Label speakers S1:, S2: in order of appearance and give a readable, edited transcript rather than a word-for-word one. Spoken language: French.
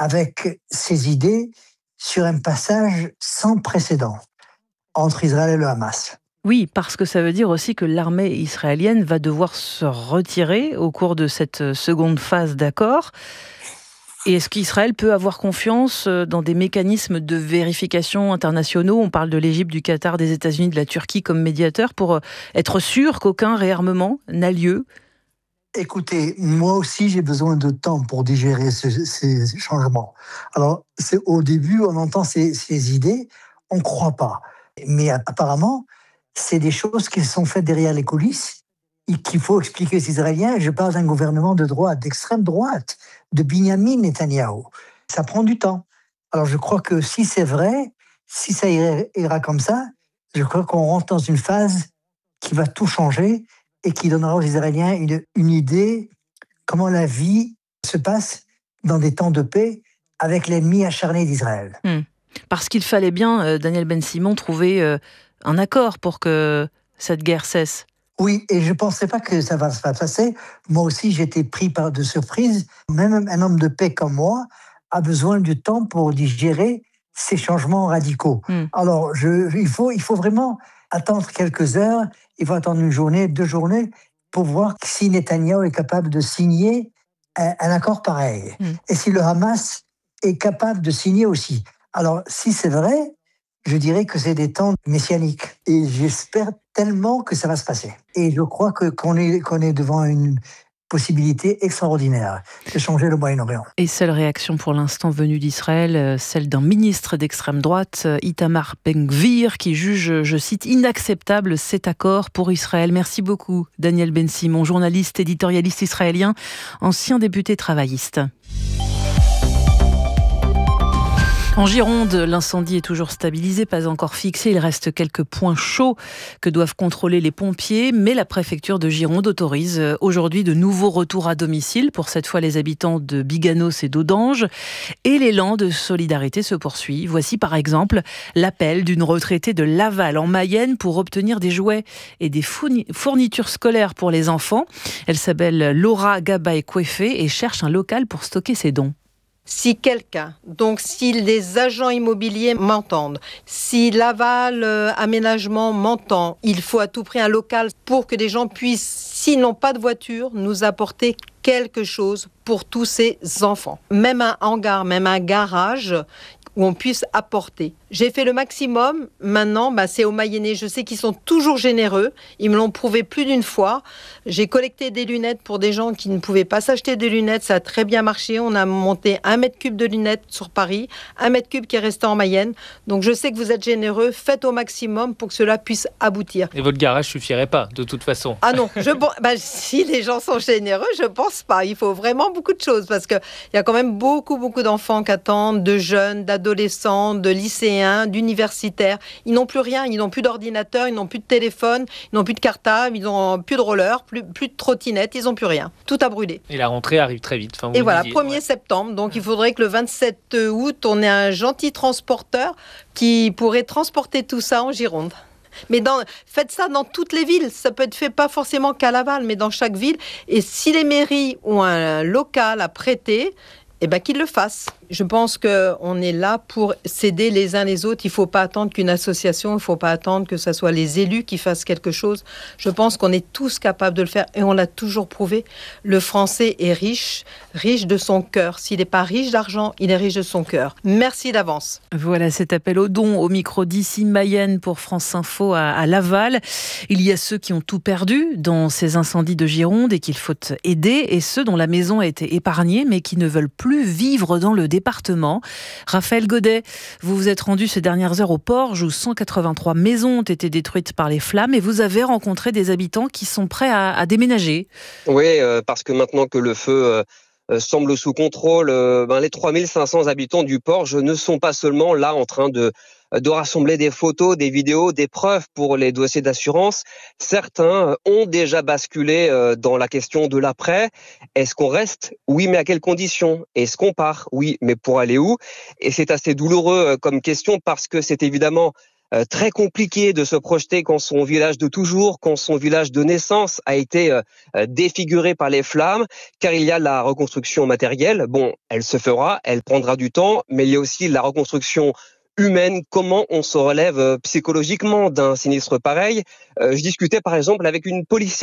S1: avec ses idées sur un passage sans précédent entre Israël et le Hamas.
S2: Oui, parce que ça veut dire aussi que l'armée israélienne va devoir se retirer au cours de cette seconde phase d'accord. Et est-ce qu'Israël peut avoir confiance dans des mécanismes de vérification internationaux ? On parle de l'Égypte, du Qatar, des États-Unis, de la Turquie comme médiateurs pour être sûr qu'aucun réarmement n'a lieu.
S1: Écoutez, moi aussi j'ai besoin de temps pour digérer ces changements. Alors, au début, on entend ces idées, on ne croit pas. Mais apparemment, c'est des choses qui sont faites derrière les coulisses et qu'il faut expliquer aux Israéliens. Je parle d'un gouvernement de droite, d'extrême droite, de Binyamin Netanyahou. Ça prend du temps. Alors je crois que si c'est vrai, si ça ira comme ça, je crois qu'on rentre dans une phase qui va tout changer et qui donnera aux Israéliens une idée comment la vie se passe dans des temps de paix avec l'ennemi acharné d'Israël.
S2: Parce qu'il fallait bien, Daniel Ben-Simon, trouver un accord pour que cette guerre cesse.
S1: Oui, et je ne pensais pas que ça va se passer. Moi aussi, j'étais pris de surprise. Même un homme de paix comme moi a besoin du temps pour digérer ces changements radicaux. Alors, il faut vraiment attendre quelques heures. Il faut attendre une journée, 2 journées, pour voir si Netanyahou est capable de signer un accord pareil. Et si le Hamas est capable de signer aussi. Alors, si c'est vrai, je dirais que c'est des temps messianiques. Et j'espère tellement que ça va se passer. Et je crois qu'on est devant une possibilité extraordinaire de changer le Moyen-Orient.
S2: Et seule réaction pour l'instant venue d'Israël, celle d'un ministre d'extrême droite, Itamar Ben-Gvir, qui juge, je cite, inacceptable cet accord pour Israël. Merci beaucoup, Daniel Ben-Simon, journaliste, éditorialiste israélien, ancien député travailliste. En Gironde, l'incendie est toujours stabilisé, pas encore fixé. Il reste quelques points chauds que doivent contrôler les pompiers, mais la préfecture de Gironde autorise aujourd'hui de nouveaux retours à domicile pour cette fois les habitants de Biganos et d'Audange. Et l'élan de solidarité se poursuit. Voici par exemple l'appel d'une retraitée de Laval en Mayenne pour obtenir des jouets et des fournitures scolaires pour les enfants. Elle s'appelle Laura Gabay-Kouefé et cherche un local pour stocker ses dons.
S3: Si quelqu'un, donc si les agents immobiliers m'entendent, si Laval Aménagement m'entend, il faut à tout prix un local pour que des gens puissent, s'ils n'ont pas de voiture, nous apporter quelque chose pour tous ces enfants. Même un hangar, même un garage où on puisse apporter. J'ai fait le maximum, maintenant c'est aux Mayennais, je sais qu'ils sont toujours généreux, ils me l'ont prouvé plus d'une fois. J'ai collecté des lunettes pour des gens qui ne pouvaient pas s'acheter des lunettes, ça a très bien marché, on a monté 1 mètre cube de lunettes sur Paris, 1 mètre cube qui est resté en Mayenne, donc je sais que vous êtes généreux, faites au maximum pour que cela puisse aboutir.
S4: Et votre garage suffirait pas, de toute façon?
S3: Ah non, si les gens sont généreux, je pense pas, il faut vraiment beaucoup de choses, parce qu'il y a quand même beaucoup d'enfants qui attendent, de jeunes, d'adolescents, de lycéens, d'universitaires. Ils n'ont plus rien, ils n'ont plus d'ordinateur, ils n'ont plus de téléphone, ils n'ont plus de cartable, ils n'ont plus de roller, plus de trottinette, ils n'ont plus rien. Tout a brûlé.
S4: Et la rentrée arrive très vite.
S3: Et voilà, 1er septembre, donc il faudrait que le 27 août, on ait un gentil transporteur qui pourrait transporter tout ça en Gironde. Mais faites ça dans toutes les villes. Ça peut être fait pas forcément qu'à Laval, mais dans chaque ville. Et si les mairies ont un local à prêter, qu'ils le fassent. Je pense qu'on est là pour s'aider les uns les autres. Il ne faut pas attendre qu'une association, il ne faut pas attendre que ce soit les élus qui fassent quelque chose. Je pense qu'on est tous capables de le faire et on l'a toujours prouvé. Le Français est riche de son cœur. S'il n'est pas riche d'argent, il est riche de son cœur. Merci d'avance.
S2: Voilà cet appel au don au micro d'ici Mayenne pour France Info à Laval. Il y a ceux qui ont tout perdu dans ces incendies de Gironde et qu'il faut aider, et ceux dont la maison a été épargnée mais qui ne veulent plus vivre dans le département. Raphaël Godet, vous vous êtes rendu ces dernières heures au Porge où 183 maisons ont été détruites par les flammes et vous avez rencontré des habitants qui sont prêts à déménager.
S5: Oui, parce que maintenant que le feu semble sous contrôle, les 3500 habitants du Porge ne sont pas seulement là en train de rassembler des photos, des vidéos, des preuves pour les dossiers d'assurance. Certains ont déjà basculé dans la question de l'après. Est-ce qu'on reste? Oui, mais à quelles conditions? Est-ce qu'on part? Oui, mais pour aller où? Et c'est assez douloureux comme question parce que c'est évidemment très compliqué de se projeter quand son village de toujours, quand son village de naissance a été défiguré par les flammes, car il y a la reconstruction matérielle. Bon, elle se fera, elle prendra du temps, mais il y a aussi la reconstruction humaine, comment on se relève psychologiquement d'un sinistre pareil. Je discutais par exemple avec une policière